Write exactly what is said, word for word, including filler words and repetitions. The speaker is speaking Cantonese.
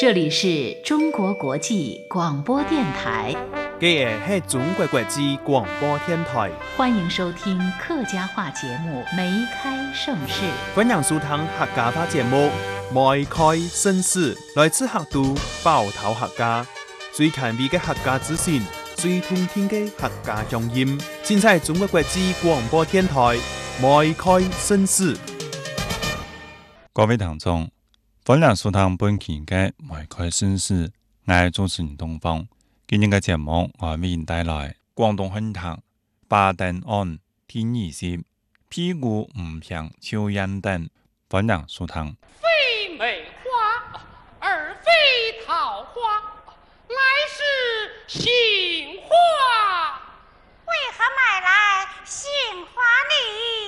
这里是中国国际广播电台。 这个是中国国际广播电台， 欢迎收听客家话节目《梅开盛世》。 欢迎收听客家话节目《梅开盛世》，来自客都包头客家，最前卫的客家资讯，最通天的客家乡音，尽在中国国际广播电台《梅开盛世》。 各位聽眾，歡迎收聽本期嘅《梅開盛世》，我係主持人東方。今日嘅節目我為您帶來廣東漢談巴定案第二十，屁股唔平抽煙等。歡迎收聽。 非梅花，而非桃花，來是杏花。 為何買來杏花呢？